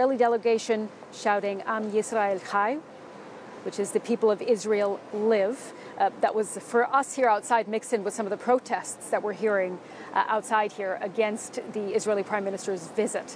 Israeli delegation shouting Am Yisrael Chai, which is the people of Israel live. That was for us here outside mixed in with some of the protests that we're hearing outside here against the Israeli Prime Minister's visit.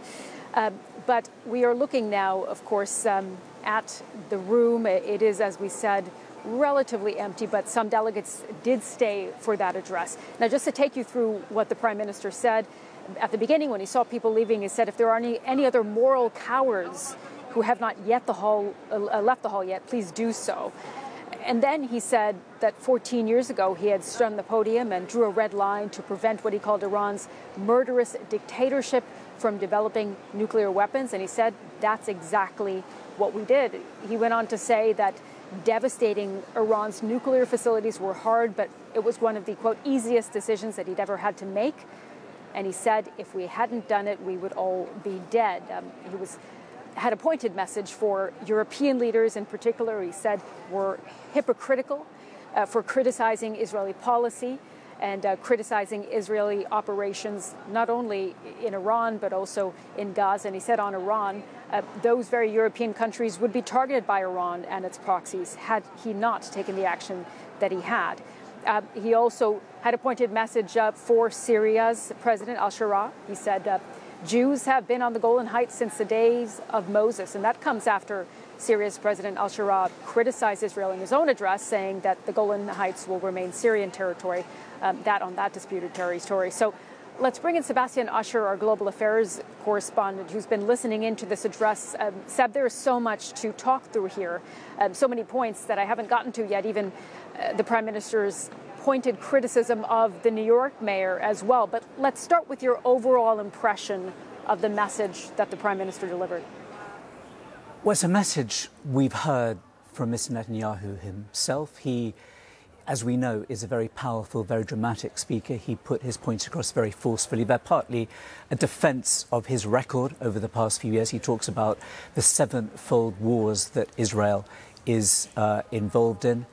But we are looking now, of course, at the room. It is, as we said, relatively empty, but some delegates did stay for that address. Now, just to take you through what the Prime Minister said, at the beginning when he saw people leaving, he said, if there are any other moral cowards who have not yet left the hall yet, please do so. And then he said that 14 years ago he had stood on the podium and drew a red line to prevent what he called Iran's murderous dictatorship from developing nuclear weapons. And he said that's exactly what we did. He went on to say that devastating Iran's nuclear facilities were hard, but it was one of the, quote, easiest decisions that he'd ever had to make. And he said if we hadn't done it, we would all be dead. He had a pointed message for European leaders in particular. He said we're hypocritical for criticizing Israeli policy and criticizing Israeli operations, not only in Iran, but also in Gaza. And he said on Iran, those very European countries would be targeted by Iran and its proxies had he not taken the action that he had. He also had a pointed message for Syria's President al-Shara. He said, Jews have been on the Golan Heights since the days of Moses, and that comes after Syria's President al-Shara criticized Israel in his own address, saying that the Golan Heights will remain Syrian territory, on that disputed territory. So let's bring in Sebastian Usher, our global affairs correspondent, who's been listening into this address. Seb, there is so much to talk through here, so many points that I haven't gotten to yet, even the Prime Minister's pointed criticism of the New York mayor as well. But let's start with your overall impression of the message that the Prime Minister delivered. Well, it's a message we've heard from Mr. Netanyahu himself. He, as we know, is a very powerful, very dramatic speaker. He put his points across very forcefully. They're partly a defense of his record over the past few years. He talks about the sevenfold wars that Israel is involved in.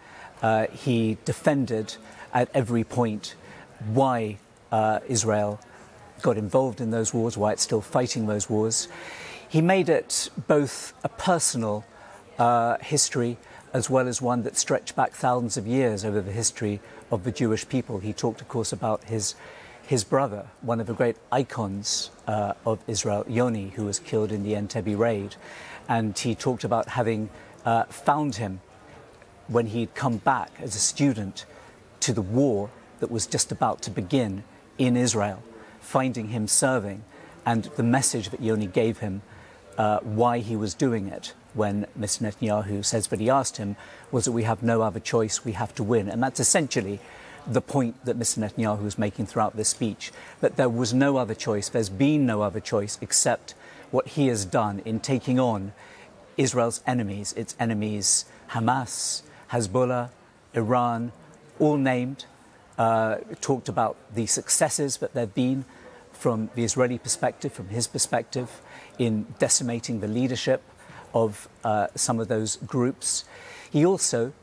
He defended at every point why Israel got involved in those wars, why it's still fighting those wars. He made it both a personal history as well as one that stretched back thousands of years over the history of the Jewish people. He talked, of course, about his brother, one of the great icons of Israel, Yoni, who was killed in the Entebbe raid. And he talked about having found him when he'd come back as a student to the war that was just about to begin in Israel, finding him serving, and the message that Yoni gave him, why he was doing it, when Mr. Netanyahu says that he asked him, was that we have no other choice, we have to win. And that's essentially the point that Mr. Netanyahu was making throughout this speech, that there was no other choice, there's been no other choice except what he has done in taking on Israel's enemies, its enemies, Hamas, Hezbollah, Iran, all named, talked about the successes that there have been from the Israeli perspective, from his perspective, in decimating the leadership of some of those groups. He also,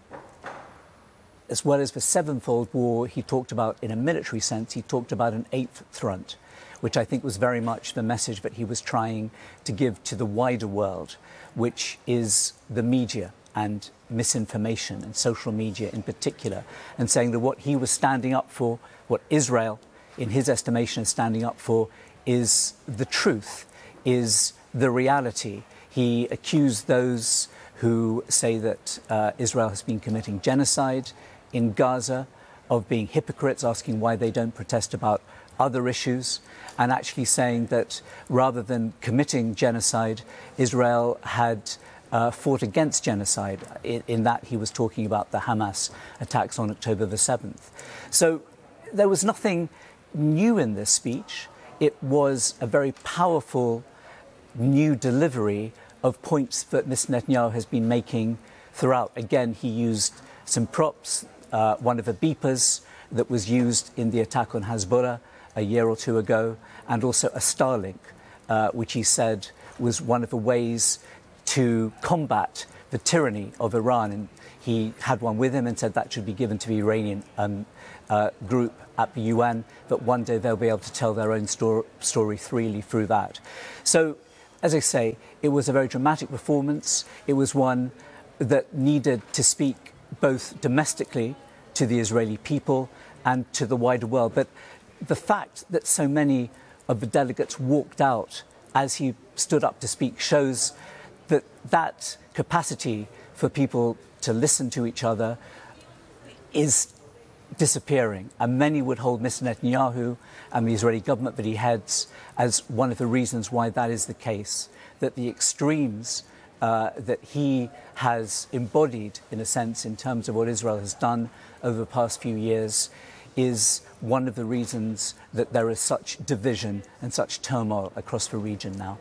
as well as the sevenfold war, he talked about, in a military sense, he talked about an eighth front, which I think was very much the message that he was trying to give to the wider world, which is the media and misinformation and social media in particular, and saying that what he was standing up for, what Israel, in his estimation, is standing up for, is the truth, is the reality. He accused those who say that Israel has been committing genocide in Gaza of being hypocrites, asking why they don't protest about other issues, and actually saying that rather than committing genocide, Israel had fought against genocide. In that he was talking about the Hamas attacks on October the 7th. So there was nothing new in this speech. It was a very powerful new delivery of points that Mr. Netanyahu has been making throughout. Again, he used some props, one of the beepers that was used in the attack on Hezbollah a year or two ago, and also a Starlink, which he said was one of the ways to combat the tyranny of Iran. And he had one with him and said that should be given to the Iranian group at the UN, that one day they'll be able to tell their own story freely through that. So as I say, it was a very dramatic performance. It was one that needed to speak both domestically to the Israeli people and to the wider world. But the fact that so many of the delegates walked out as he stood up to speak shows that that capacity for people to listen to each other is disappearing. And many would hold Mr. Netanyahu and the Israeli government that he heads as one of the reasons why that is the case, that the extremes that he has embodied, in a sense, in terms of what Israel has done over the past few years, is one of the reasons that there is such division and such turmoil across the region now.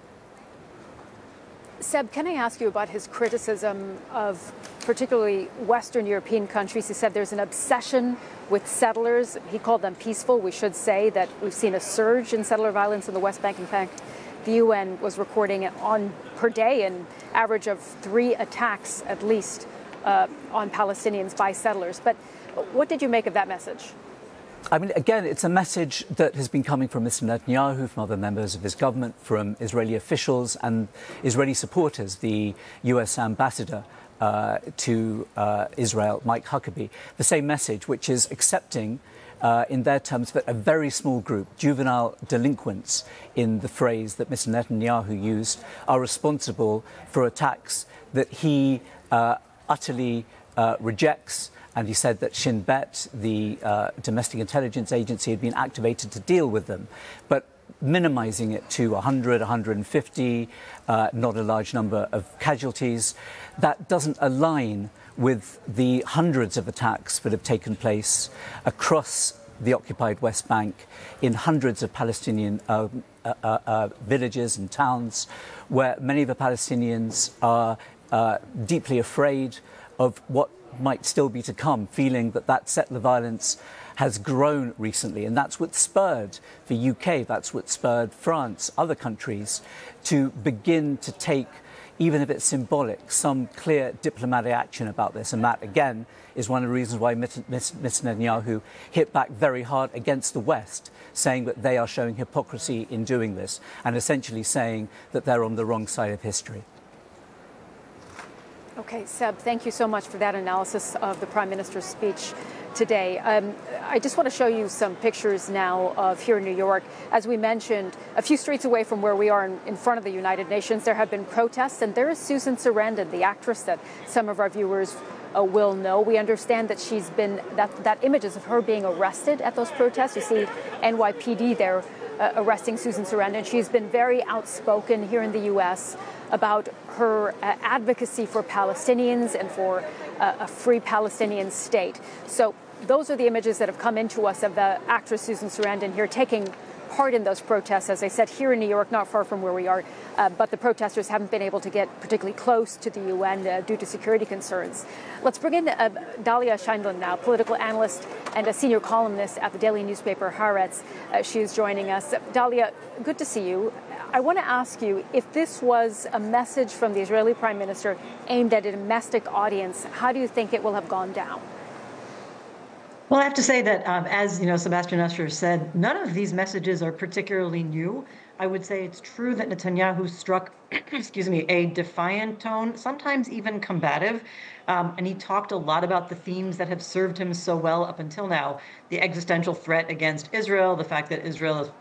Seb, can I ask you about his criticism of particularly Western European countries? He said there's an obsession with settlers. He called them peaceful. We should say that we've seen a surge in settler violence in the West Bank. In fact, the UN was recording per day an average of 3 attacks at least on Palestinians by settlers. But what did you make of that message? I mean, again, it's a message that has been coming from Mr. Netanyahu, from other members of his government, from Israeli officials and Israeli supporters. The US ambassador to Israel, Mike Huckabee, the same message, which is accepting, in their terms, that a very small group, juvenile delinquents, in the phrase that Mr. Netanyahu used, are responsible for attacks that he utterly rejects. And he said that Shin Bet, the domestic intelligence agency, had been activated to deal with them, but minimizing it to 100, 150, not a large number of casualties. That doesn't align with the hundreds of attacks that have taken place across the occupied West Bank in hundreds of Palestinian villages and towns, where many of the Palestinians are deeply afraid of what might still be to come, feeling that that settler violence has grown recently. And that's what spurred the UK, that's what spurred France, other countries, to begin to take, even if it's symbolic, some clear diplomatic action about this. And that, again, is one of the reasons why Mr. Netanyahu hit back very hard against the West, saying that they are showing hypocrisy in doing this, and essentially saying that they're on the wrong side of history. Okay, Seb, thank you so much for that analysis of the Prime Minister's speech today. I just want to show you some pictures now of here in New York. As we mentioned, a few streets away from where we are in front of the United Nations, there have been protests, and there is Susan Sarandon, the actress that some of our viewers will know. We understand that she's been, that images of her being arrested at those protests. You see NYPD there arresting Susan Sarandon. She's been very outspoken here in the U.S. about her advocacy for Palestinians and for a free Palestinian state. So those are the images that have come into us of the actress Susan Sarandon here taking part in those protests, as I said, here in New York, not far from where we are. But the protesters haven't been able to get particularly close to the UN due to security concerns. Let's bring in Dalia Scheindlin now, political analyst and a senior columnist at the daily newspaper Haaretz. She is joining us. Dalia, good to see you. I want to ask you, if this was a message from the Israeli Prime Minister aimed at a domestic audience, how do you think it will have gone down? Well, I have to say that, as Sebastian Usher said, none of these messages are particularly new. I would say it's true that Netanyahu struck, a defiant tone, sometimes even combative. And he talked a lot about the themes that have served him so well up until now: the existential threat against Israel, the fact that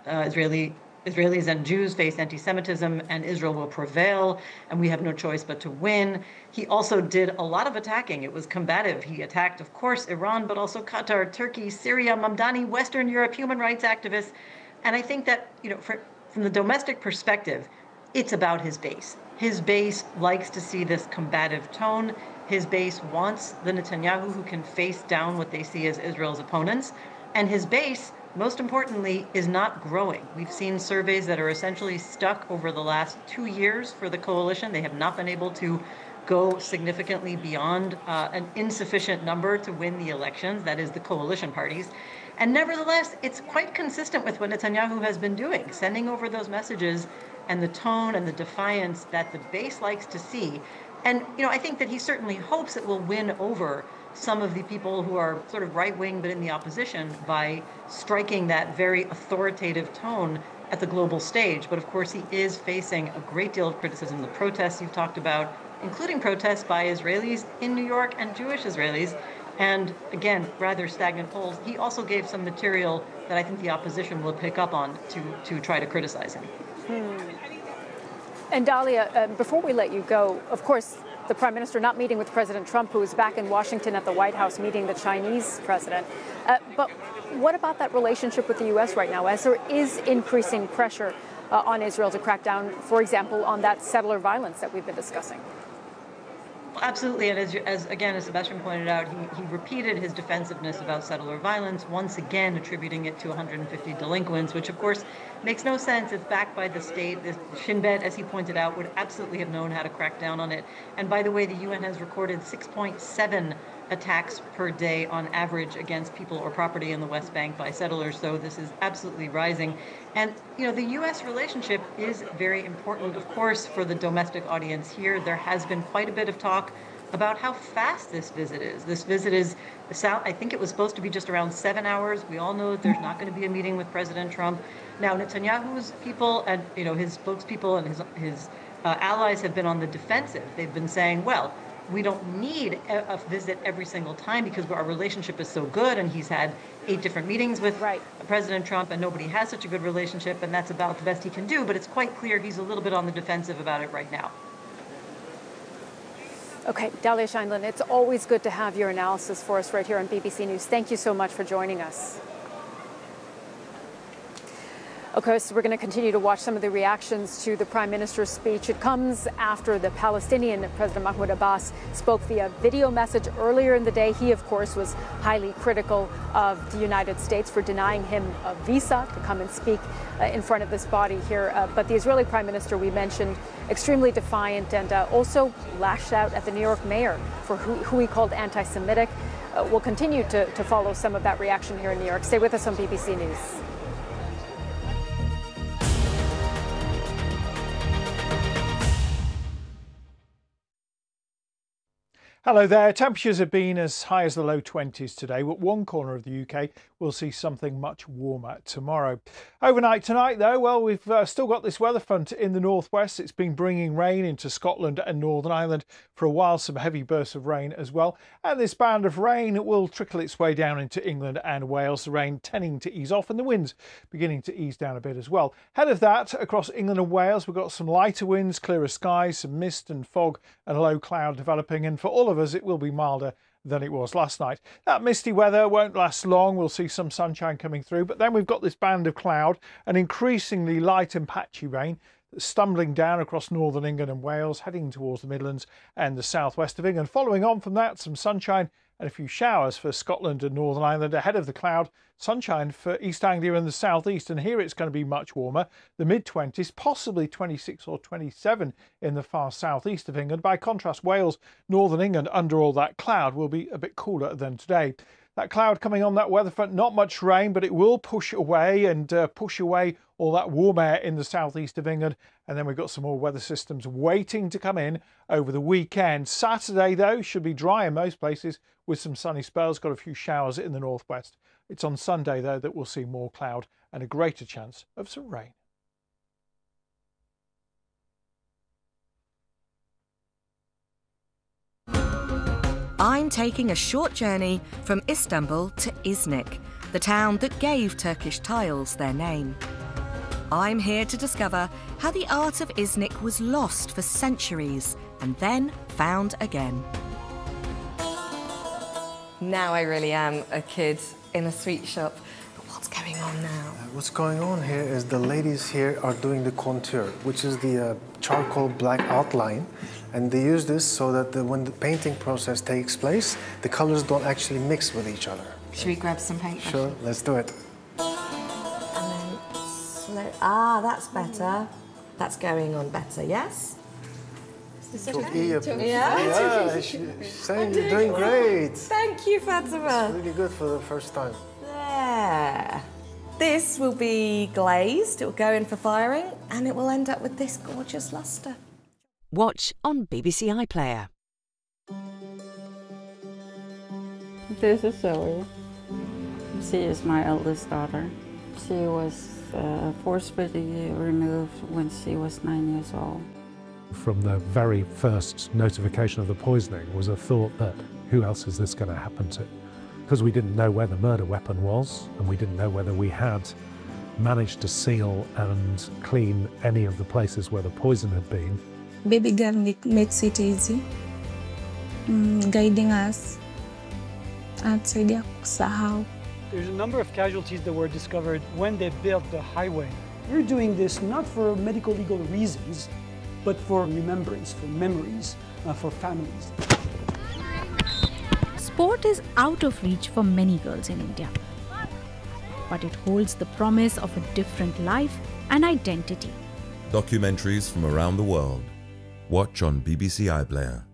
Israelis and Jews face anti-Semitism and Israel will prevail and we have no choice but to win. He also did a lot of attacking. It was combative. He attacked, of course, Iran, but also Qatar, Turkey, Syria, Mamdani, Western Europe, human rights activists. And I think that, from the domestic perspective, it's about his base. His base likes to see this combative tone. His base wants the Netanyahu who can face down what they see as Israel's opponents. And his base, most importantly, is not growing. We've seen surveys that are essentially stuck over the last 2 years for the coalition. They have not been able to go significantly beyond an insufficient number to win the elections, that is the coalition parties. And nevertheless, it's quite consistent with what Netanyahu has been doing, sending over those messages and the tone and the defiance that the base likes to see. And, I think that he certainly hopes it will win over some of the people who are sort of right-wing but in the opposition by striking that very authoritative tone at the global stage. But of course, he is facing a great deal of criticism. The protests you've talked about, including protests by Israelis in New York and Jewish Israelis, and again, rather stagnant polls. He also gave some material that I think the opposition will pick up on to try to criticize him. And Dalia, before we let you go, of course, the Prime Minister not meeting with President Trump, who is back in Washington at the White House meeting the Chinese president. But what about that relationship with the U.S. right now, as there is increasing pressure on Israel to crack down, for example, on that settler violence that we've been discussing? Absolutely, and as Sebastian pointed out, he repeated his defensiveness about settler violence, once again attributing it to 150 delinquents, which of course makes no sense. It's backed by the state. Shin Bet, as he pointed out, would absolutely have known how to crack down on it. And by the way, the UN has recorded 6.7 attacks per day on average against people or property in the West Bank by settlers, so this is absolutely rising. And, the U.S. relationship is very important, of course, for the domestic audience here. There has been quite a bit of talk about how fast this visit is. This visit is, I think it was supposed to be just around 7 hours. We all know that there's not going to be a meeting with President Trump. Now, Netanyahu's people and, his spokespeople and his allies have been on the defensive. They've been saying, well, we don't need a visit every single time because our relationship is so good, and he's had 8 different meetings with President Trump, and nobody has such a good relationship, and that's about the best he can do. But it's quite clear he's a little bit on the defensive about it right now. Okay, Dalia Scheindlin, it's always good to have your analysis for us right here on BBC News. Thank you so much for joining us. Okay, so we're going to continue to watch some of the reactions to the Prime Minister's speech. It comes after the Palestinian President Mahmoud Abbas spoke via video message earlier in the day. He, of course, was highly critical of the United States for denying him a visa to come and speak in front of this body here. But the Israeli Prime Minister, we mentioned, extremely defiant and also lashed out at the New York mayor for who he called anti-Semitic. We'll continue to follow some of that reaction here in New York. Stay with us on BBC News. Hello there. Temperatures have been as high as the low 20s today, but one corner of the UK will see something much warmer tomorrow. Overnight tonight, though, well, we've still got this weather front in the northwest. It's been bringing rain into Scotland and Northern Ireland for a while, some heavy bursts of rain as well. And this band of rain will trickle its way down into England and Wales, the rain tending to ease off and the winds beginning to ease down a bit as well. Ahead of that, across England and Wales, we've got some lighter winds, clearer skies, some mist and fog and low cloud developing. And for all of us, it will be milder than it was last night. That misty weather won't last long. We'll see some sunshine coming through, but then we've got this band of cloud and increasingly light and patchy rain stumbling down across northern England and Wales, heading towards the Midlands and the southwest of England. Following on from that, some sunshine and a few showers for Scotland and Northern Ireland. Ahead of the cloud, sunshine for East Anglia and the southeast, and here it's going to be much warmer, the mid-20s, possibly 26 or 27 in the far southeast of England. By contrast, Wales, Northern England, under all that cloud, will be a bit cooler than today. That cloud coming on that weather front, not much rain, but it will push away all that warm air in the southeast of England. And then we've got some more weather systems waiting to come in over the weekend. Saturday, though, should be dry in most places with some sunny spells. Got a few showers in the northwest. It's on Sunday, though, that we'll see more cloud and a greater chance of some rain. I'm taking a short journey from Istanbul to Iznik, the town that gave Turkish tiles their name. I'm here to discover how the art of Iznik was lost for centuries and then found again. Now I really am a kid in a sweet shop. But what's going on now? What's going on here is the ladies here are doing the contour, which is the charcoal black outline. And they use this so that when the painting process takes place, the colors don't actually mix with each other. Should we grab some paint? Sure, let's do it. And then slow. Ah, that's better. That's going on better, yes? Is this okay? Yeah, she's saying you're doing great. Thank you, Fatima. It's really good for the first time. There. This will be glazed, it will go in for firing, and it will end up with this gorgeous lustre. Watch on BBC iPlayer. This is Zoe. She is my eldest daughter. She was forcibly removed when she was 9 years old. From the very first notification of the poisoning was a thought that who else is this going to happen to? Because we didn't know where the murder weapon was, and we didn't know whether we had managed to seal and clean any of the places where the poison had been. Baby girl makes it easy, guiding us and kusaidia kusahau. There's a number of casualties that were discovered when they built the highway. We're doing this not for medical legal reasons, but for remembrance, for memories, for families. Sport is out of reach for many girls in India, but it holds the promise of a different life and identity. Documentaries from around the world. Watch on BBC iPlayer.